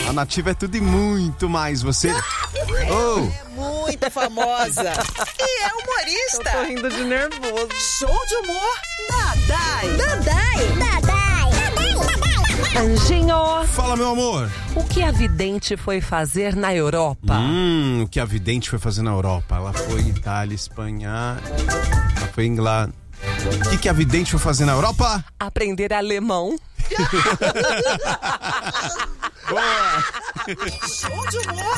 A Nativa é tudo e muito mais. Você... Oh! É muito famosa. E é humorista. Eu tô rindo de nervoso. Show de humor Dadai. Anjinho, Fala, meu amor. o que a vidente foi fazer na Europa? O que a vidente foi fazer na Europa? Ela foi Itália, Espanha... Ela foi Inglaterra... O que a vidente foi fazer na Europa? Aprender alemão. Boa! Show de humor